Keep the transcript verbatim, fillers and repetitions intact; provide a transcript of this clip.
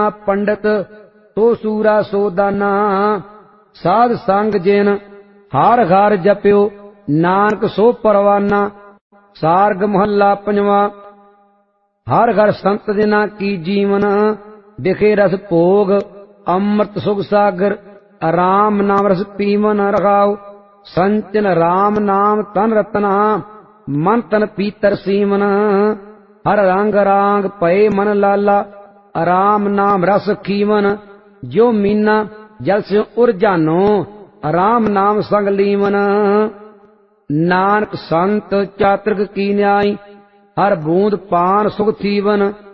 पंडित तो सूरा सो दाना। साध संग जिन हार घार जप्यो नानक सो परवाना। सारग महला पंजवा। हर घर संत जिना की जीवन दिखे रस भोग अमृत सुख सागर। राम नाम रस पीवन रखाओ संचन राम नाम तन रतना। मन तन पीतर सीमन हर रंग रांग पए मन लाला। राम नाम रस खीवन जो मीना जल से उर जानो। राम नाम संग लीवन नानक संत चातुर्क की न्याय। हर बूंद पान सुख थीवन